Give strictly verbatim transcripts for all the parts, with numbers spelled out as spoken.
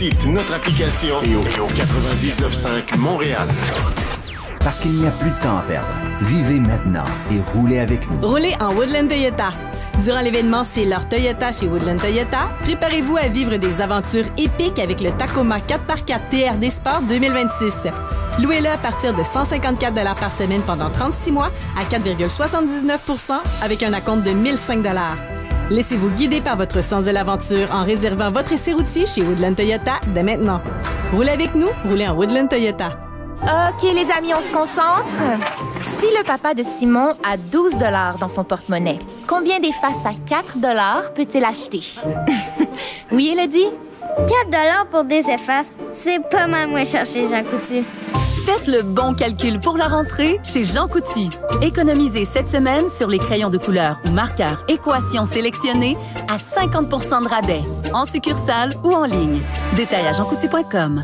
Notre application et au, et au quatre-vingt-dix-neuf cinq Montréal. Parce qu'il n'y a plus de temps à perdre. Vivez maintenant et roulez avec nous. Roulez en Woodland Toyota. Durant l'événement C'est leur Toyota chez Woodland Toyota, préparez-vous à vivre des aventures épiques avec le Tacoma quatre par quatre T R D Sport deux mille vingt-six. Louez-le à partir de cent cinquante-quatre dollars par semaine pendant trente-six mois à quatre virgule soixante-dix-neuf pour cent avec un acompte de mille cinq dollars. Laissez-vous guider par votre sens de l'aventure en réservant votre essai routier chez Woodland Toyota dès maintenant. Roulez avec nous, roulez en Woodland Toyota. OK, les amis, on se concentre. Si le papa de Simon a douze dollars dans son porte-monnaie, combien d'effaces à quatre dollars peut-il acheter? Oui, Elodie? quatre dollars pour des effaces, c'est pas mal moins cher chez Jean Coutu. Faites le bon calcul pour la rentrée chez Jean Coutu. Économisez cette semaine sur les crayons de couleur ou marqueurs Équation sélectionnés à cinquante pour cent de rabais, en succursale ou en ligne. Détail à jean coutu point com.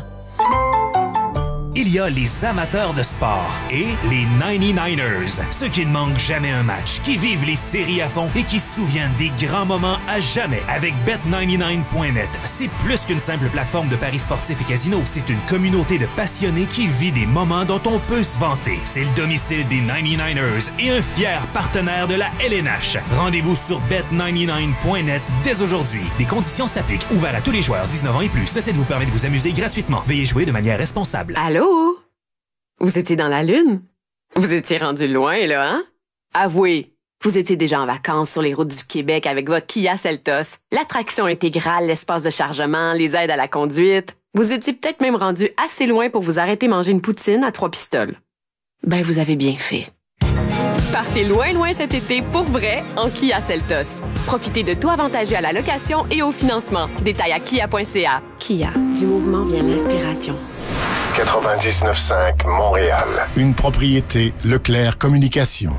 Il y a les amateurs de sport et les ninety-niners, ceux qui ne manquent jamais un match, qui vivent les séries à fond et qui se souviennent des grands moments à jamais avec bet ninety-nine point net. C'est plus qu'une simple plateforme de paris sportifs et casinos, c'est une communauté de passionnés qui vit des moments dont on peut se vanter. C'est le domicile des ninety-niners et un fier partenaire de la L N H. Rendez-vous sur bet ninety-nine point net dès aujourd'hui. Les conditions s'appliquent. Ouvert à tous les joueurs dix-neuf ans et plus. Ceci vous permet de vous amuser gratuitement. Veuillez jouer de manière responsable. Allô? Vous étiez dans la Lune? Vous étiez rendu loin, là, hein? Avouez, vous étiez déjà en vacances sur les routes du Québec avec votre Kia Seltos, l'attraction intégrale, l'espace de chargement, les aides à la conduite. Vous étiez peut-être même rendu assez loin pour vous arrêter manger une poutine à trois pistoles. Ben, vous avez bien fait. Partez loin, loin cet été pour vrai en Kia Seltos. Profitez de tout avantageux à la location et au financement. Détail à kia point c a. Kia, du mouvement vient l'inspiration. quatre-vingt-dix-neuf cinq Montréal. Une propriété Leclerc Communication.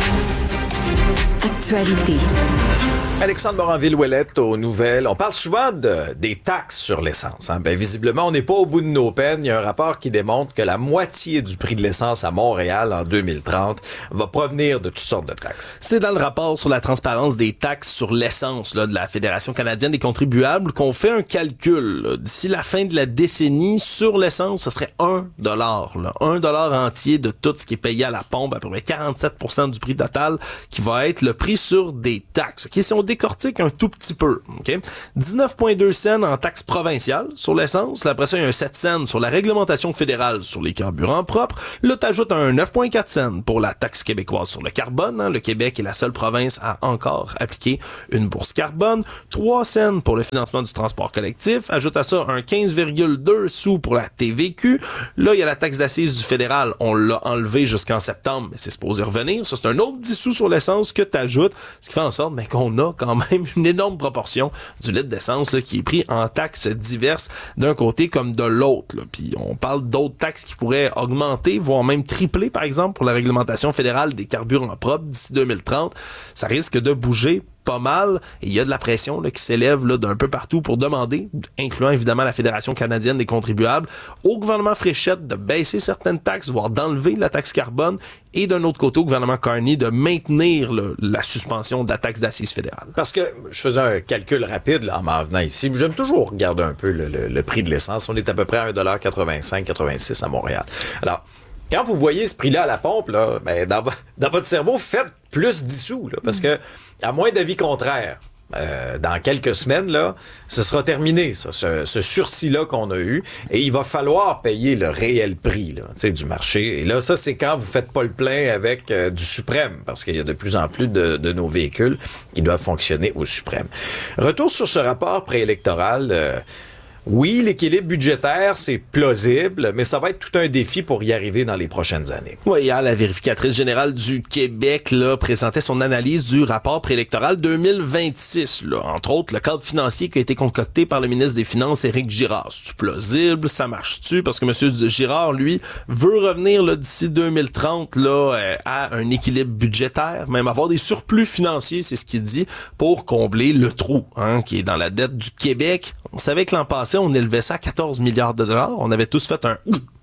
Actualité. Alexandre Moranville-Ouellette aux nouvelles. On parle souvent de, des taxes sur l'essence. Hein? Ben, visiblement, on n'est pas au bout de nos peines. Il y a un rapport qui démontre que la moitié du prix de l'essence à Montréal en deux mille trente va provenir de toutes sortes de taxes. C'est dans le rapport sur la transparence des taxes sur l'essence là, de la Fédération canadienne des contribuables qu'on fait un calcul. Là. D'ici la fin de la décennie, sur l'essence, ce serait un dollar. Là. un dollar entier de tout ce qui est payé à la pompe, à peu près quarante-sept pour cent du prix total, qui va être le prix sur des taxes. Okay? Si on décortique un tout petit peu. Okay? dix-neuf virgule deux cents en taxes provinciales sur l'essence. Là, après ça, il y a un sept cents sur la réglementation fédérale sur les carburants propres. Là, t'ajoutes un neuf virgule quatre cents pour la taxe québécoise sur le carbone. Hein? Le Québec est la seule province à encore appliquer une bourse carbone. trois cents pour le financement du transport collectif. Ajoute à ça un quinze virgule deux sous pour la T V Q. Là, il y a la taxe d'assises du fédéral. On l'a enlevé jusqu'en septembre, mais c'est supposé revenir. Ça, c'est un autre dix sous sur l'essence que t'ajoutes, ce qui fait en sorte mais qu'on a quand même une énorme proportion du litre d'essence là, qui est pris en taxes diverses d'un côté comme de l'autre. Là. Puis on parle d'autres taxes qui pourraient augmenter, voire même tripler, par exemple, pour la réglementation fédérale des carburants propres d'ici deux mille trente. Ça risque de bouger pas mal, et il y a de la pression là, qui s'élève là, d'un peu partout pour demander, incluant évidemment la Fédération canadienne des contribuables, au gouvernement Fréchette de baisser certaines taxes, voire d'enlever la taxe carbone, et d'un autre côté, au gouvernement Carney de maintenir là, la suspension de la taxe d'assises fédérale. Parce que je faisais un calcul rapide là, en m'en venant ici. J'aime toujours regarder un peu le, le, le prix de l'essence. On est à peu près à un dollar quatre-vingt-cinq quatre-vingt-six à Montréal. Alors, quand vous voyez ce prix-là à la pompe, là, ben, dans, dans votre cerveau, faites plus dix sous, là, parce que, à moins d'avis contraire, euh, dans quelques semaines, là, ce sera terminé, ça, ce, ce sursis-là qu'on a eu, et il va falloir payer le réel prix là, du marché. Et là, ça, c'est quand vous faites pas le plein avec euh, du suprême, parce qu'il y a de plus en plus de, de nos véhicules qui doivent fonctionner au suprême. Retour sur ce rapport préélectoral. Euh, Oui, l'équilibre budgétaire, c'est plausible, mais ça va être tout un défi pour y arriver dans les prochaines années. Oui, hier, la vérificatrice générale du Québec là, présentait son analyse du rapport préélectoral deux mille vingt-six. Là. Entre autres, le cadre financier qui a été concocté par le ministre des Finances, Éric Girard. C'est-tu plausible? Ça marche-tu? Parce que M. Girard, lui, veut revenir là, d'ici deux mille trente là, euh, à un équilibre budgétaire, même avoir des surplus financiers, c'est ce qu'il dit, pour combler le trou hein, qui est dans la dette du Québec. On savait que l'an passé, on élevait ça à quatorze milliards de dollars. On avait tous fait un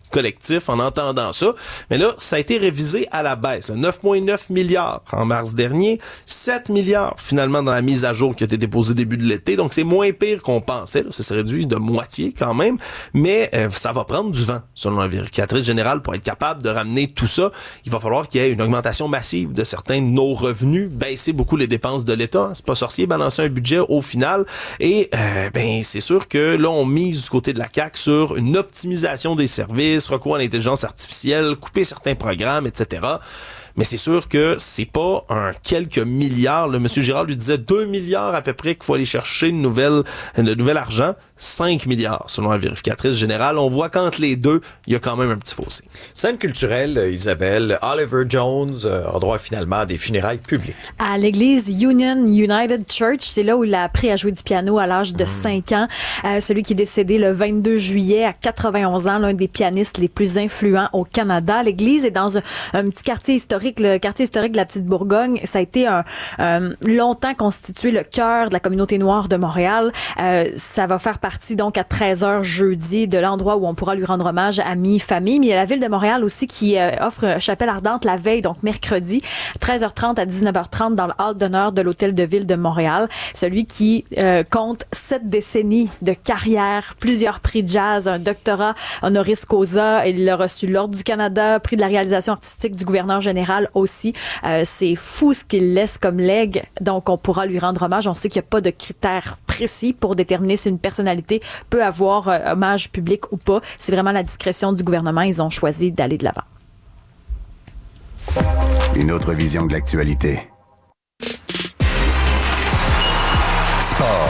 collectif en entendant ça. Mais là, ça a été révisé à la baisse. neuf virgule neuf milliards en mars dernier, sept milliards finalement dans la mise à jour qui a été déposée début de l'été. Donc, c'est moins pire qu'on pensait. Là. Ça s'est réduit de moitié quand même. Mais euh, ça va prendre du vent, selon la vérificatrice générale, pour être capable de ramener tout ça. Il va falloir qu'il y ait une augmentation massive de certains de nos revenus, baisser beaucoup les dépenses de l'État. C'est pas sorcier, balancer un budget au final. Et euh, ben c'est sûr que là, on mise du côté de la C A Q sur une optimisation des services, recours à l'intelligence artificielle, couper certains programmes, et cetera. Mais c'est sûr que c'est pas un quelques milliards. Le monsieur Girard lui disait deux milliards à peu près qu'il faut aller chercher de nouvelles, de nouvel argent. cinq milliards, selon la vérificatrice générale. On voit qu'entre les deux, il y a quand même un petit fossé. Scène culturelle, Isabelle, Oliver Jones euh, a droit finalement à des funérailles publiques. À l'église Union United Church, c'est là où il a appris à jouer du piano à l'âge de mmh. cinq ans. Euh, celui qui est décédé le vingt-deux juillet à quatre-vingt-onze ans, l'un des pianistes les plus influents au Canada. L'église est dans un, un petit quartier historique, le quartier historique de la Petite Bourgogne. Ça a été un, euh, longtemps constitué le cœur de la communauté noire de Montréal. Euh, ça va faire partie donc à treize heures jeudi de l'endroit où on pourra lui rendre hommage, amis, famille. Mais il y a la ville de Montréal aussi qui euh, offre chapelle ardente la veille, donc mercredi, treize heures trente à dix-neuf heures trente dans le hall d'honneur de l'Hôtel de Ville de Montréal. Celui qui euh, compte sept décennies de carrière, plusieurs prix de jazz, un doctorat honoris causa. Il a reçu l'Ordre du Canada, prix de la réalisation artistique du gouverneur général aussi. Euh, c'est fou ce qu'il laisse comme legs. Donc, on pourra lui rendre hommage. On sait qu'il n'y a pas de critères précis pour déterminer si une personnalité peut avoir euh, hommage public ou pas. C'est vraiment la discrétion du gouvernement. Ils ont choisi d'aller de l'avant. Une autre vision de l'actualité. Sport.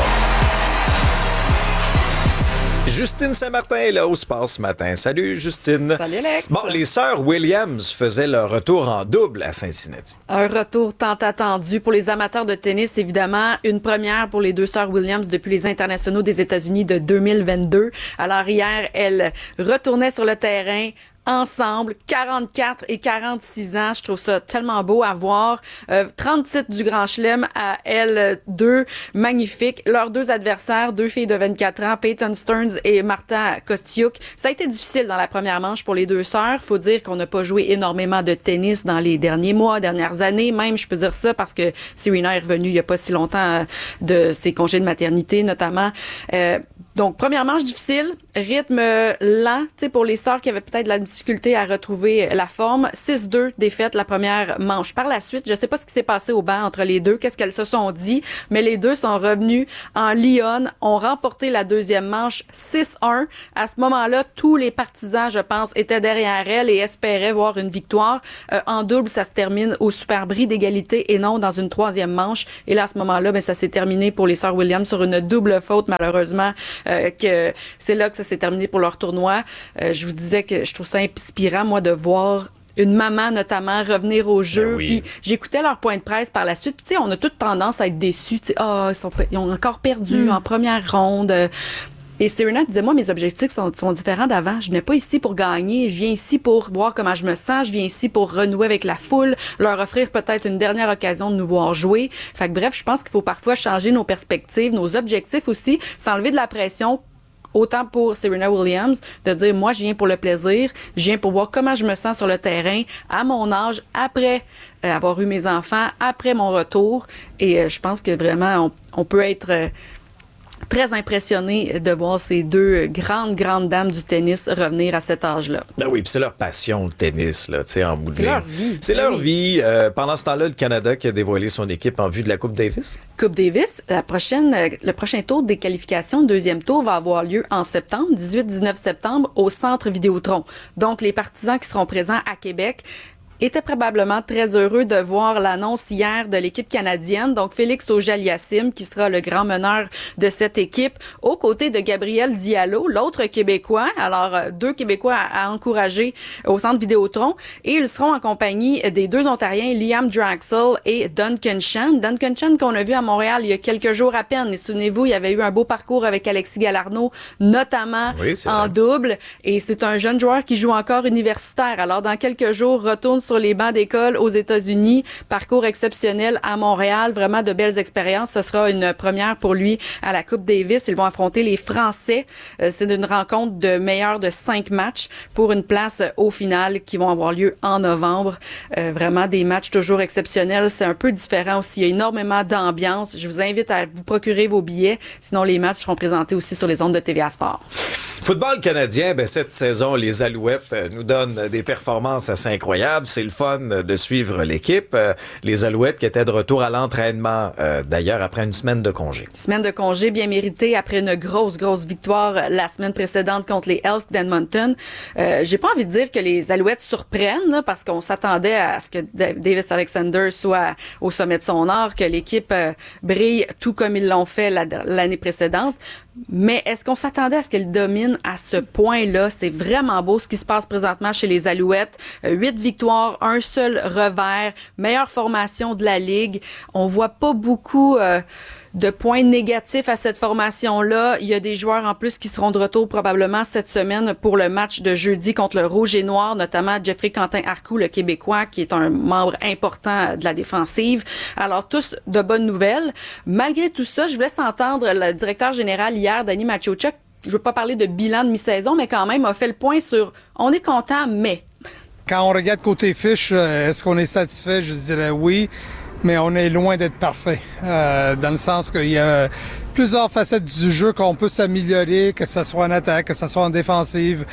Justine Saint-Martin est là au sport ce matin. Salut Justine. Salut Alex. Bon, les sœurs Williams faisaient leur retour en double à Cincinnati. Un retour tant attendu pour les amateurs de tennis, évidemment. Une première pour les deux sœurs Williams depuis les internationaux des États-Unis de deux mille vingt-deux. Alors hier, elles retournaient sur le terrain ensemble, quarante-quatre et quarante-six ans. Je trouve ça tellement beau à voir. Euh, trente titres du Grand Chelem à elles deux. Magnifique. Leurs deux adversaires, deux filles de vingt-quatre ans, Peyton Stearns et Marta Kostyuk. Ça a été difficile dans la première manche pour les deux sœurs. Faut dire qu'on n'a pas joué énormément de tennis dans les derniers mois, dernières années. Même, je peux dire ça parce que Serena est revenue il y a pas si longtemps de ses congés de maternité, notamment. Euh, donc, première manche difficile. Rythme lent, tu sais, pour les sœurs qui avaient peut-être de la difficulté à retrouver la forme. six deux défaite la première manche. Par la suite, je sais pas ce qui s'est passé au banc entre les deux, qu'est-ce qu'elles se sont dit, mais les deux sont revenus en Lyon, ont remporté la deuxième manche six un. À ce moment-là, tous les partisans, je pense, étaient derrière elles et espéraient voir une victoire. Euh, en double, ça se termine au super bris d'égalité et non dans une troisième manche. Et là, à ce moment-là, ben, ça s'est terminé pour les sœurs Williams sur une double faute, malheureusement, euh, que c'est là que ça s'est terminé pour leur tournoi. Euh, je vous disais que je trouve ça inspirant, moi, de voir une maman, notamment, revenir au jeu. Ben oui. Puis j'écoutais leur point de presse par la suite. Puis, tu sais, on a toute tendance à être déçus. Tu sais, ah, oh, ils, sont, ils ont encore perdu mm. en première ronde. Et Serena disait, moi, mes objectifs sont, sont différents d'avant. Je venais pas ici pour gagner. Je viens ici pour voir comment je me sens. Je viens ici pour renouer avec la foule, leur offrir peut-être une dernière occasion de nous voir jouer. Fait que bref, je pense qu'il faut parfois changer nos perspectives, nos objectifs aussi, s'enlever de la pression. Autant pour Serena Williams, de dire, moi, je viens pour le plaisir, je viens pour voir comment je me sens sur le terrain, à mon âge, après euh, avoir eu mes enfants, après mon retour. Et euh, je pense que vraiment, on, on peut être euh, très impressionné de voir ces deux grandes, grandes dames du tennis revenir à cet âge-là. Ben oui, puis c'est leur passion, le tennis, là, tu sais, en bout de ligne. C'est leur vie. C'est ben leur oui. vie. Euh, pendant ce temps-là, le Canada qui a dévoilé son équipe en vue de la Coupe Davis. Coupe Davis, la prochaine, le prochain tour des qualifications, deuxième tour, va avoir lieu en septembre, dix-huit dix-neuf septembre, au Centre Vidéotron. Donc, les partisans qui seront présents à Québec était probablement très heureux de voir l'annonce hier de l'équipe canadienne. Donc, Félix Auger-Aliassime, qui sera le grand meneur de cette équipe, aux côtés de Gabriel Diallo, l'autre Québécois. Alors, deux Québécois à, à encourager au Centre Vidéotron. Et ils seront en compagnie des deux Ontariens, Liam Draxel et Duncan Shan. Duncan Shan qu'on a vu à Montréal il y a quelques jours à peine. Et souvenez-vous, il y avait eu un beau parcours avec Alexis Galarneau, notamment oui, en vrai. double. Et c'est un jeune joueur qui joue encore universitaire. Alors, dans quelques jours, retourne sur les bancs d'école aux États-Unis, parcours exceptionnel à Montréal, vraiment de belles expériences. Ce sera une première pour lui à la Coupe Davis. Ils vont affronter les Français. Euh, c'est une rencontre de meilleurs de cinq matchs pour une place au final qui vont avoir lieu en novembre. Euh, vraiment des matchs toujours exceptionnels. C'est un peu différent aussi. Il y a énormément d'ambiance. Je vous invite à vous procurer vos billets. Sinon, les matchs seront présentés aussi sur les ondes de T V A Sport. Football canadien, ben cette saison, les Alouettes nous donnent des performances assez incroyables. C'est le fun de suivre l'équipe. Les Alouettes qui étaient de retour à l'entraînement, euh, d'ailleurs, après une semaine de congé. Semaine de congé bien méritée après une grosse, grosse victoire la semaine précédente contre les Elks d'Edmonton. Euh, j'ai pas envie de dire que les Alouettes surprennent, là, parce qu'on s'attendait à ce que Davis Alexander soit au sommet de son art, que l'équipe euh, brille tout comme ils l'ont fait la, l'année précédente. Mais est-ce qu'on s'attendait à ce qu'elle domine à ce point-là? C'est vraiment beau ce qui se passe présentement chez les Alouettes. Huit victoires, un seul revers, meilleure formation de la Ligue. On voit pas beaucoup euh, de points négatifs à cette formation-là. Il y a des joueurs en plus qui seront de retour probablement cette semaine pour le match de jeudi contre le Rouge et Noir, notamment Jeffrey Quentin-Arcou, le Québécois, qui est un membre important de la défensive. Alors, tous de bonnes nouvelles. Malgré tout ça, je vous laisse entendre le directeur général hier, Danny Maciocia. Je veux pas parler de bilan de mi-saison, mais quand même, a fait le point sur « on est content, mais ». Quand on regarde côté fiche, est-ce qu'on est satisfait? Je dirais oui. Mais on est loin d'être parfait, euh, dans le sens qu'il y a plusieurs facettes du jeu qu'on peut s'améliorer, que ce soit en attaque, que ce soit en défensive,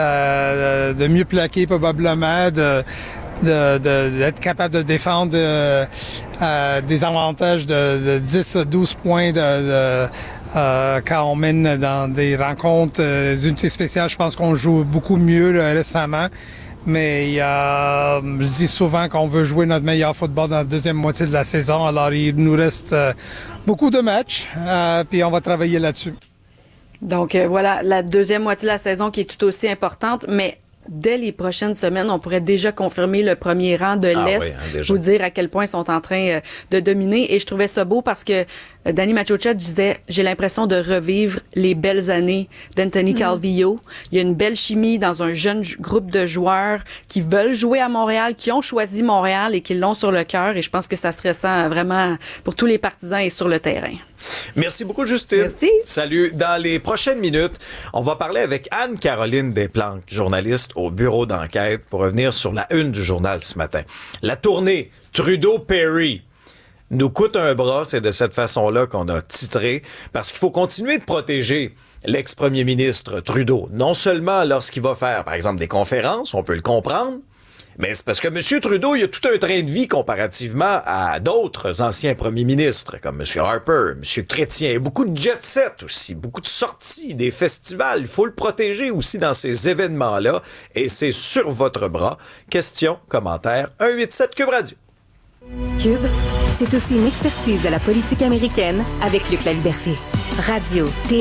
la, de mieux plaquer probablement, de, de, de, d'être capable de défendre euh, euh, des avantages de, de dix à douze points de, de euh, quand on mène dans des rencontres, euh, des unités spéciales. Je pense qu'on joue beaucoup mieux là, récemment. Mais il y a, je dis souvent qu'on veut jouer notre meilleur football dans la deuxième moitié de la saison. Alors, il nous reste euh, beaucoup de matchs, euh, puis on va travailler là-dessus. Donc, euh, voilà, la deuxième moitié de la saison qui est tout aussi importante, mais dès les prochaines semaines, on pourrait déjà confirmer le premier rang de ah l'Est. Oui, hein, vous dire à quel point ils sont en train euh, de dominer. Et je trouvais ça beau parce que euh, Danny Maciocia disait « J'ai l'impression de revivre les belles années d'Anthony mmh. Calvillo. Il y a une belle chimie dans un jeune groupe de joueurs qui veulent jouer à Montréal, qui ont choisi Montréal et qui l'ont sur le cœur. Et je pense que ça se ressent vraiment pour tous les partisans et sur le terrain. » Merci beaucoup, Justine. Merci. Salut. Dans les prochaines minutes, on va parler avec Anne-Caroline Desplanques, journaliste au bureau d'enquête, pour revenir sur la une du journal ce matin. La tournée Trudeau-Perry nous coûte un bras, c'est de cette façon-là qu'on a titré, parce qu'il faut continuer de protéger l'ex-premier ministre Trudeau, non seulement lorsqu'il va faire, par exemple, des conférences, on peut le comprendre, mais c'est parce que M. Trudeau, il a tout un train de vie comparativement à d'autres anciens premiers ministres, comme M. Harper, M. Chrétien, beaucoup de jet-set aussi, beaucoup de sorties, des festivals. Il faut le protéger aussi dans ces événements-là, et c'est sur votre bras. Questions, commentaires, un huit sept Cube Radio. Cube, c'est aussi une expertise de la politique américaine avec Luc La Liberté. Radio, télé.